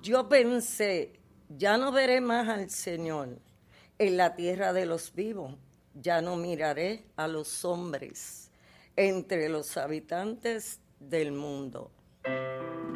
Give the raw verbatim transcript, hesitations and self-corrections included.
yo pensé, ya no veré más al Señor en la tierra de los vivos, ya no miraré a los hombres entre los habitantes del mundo.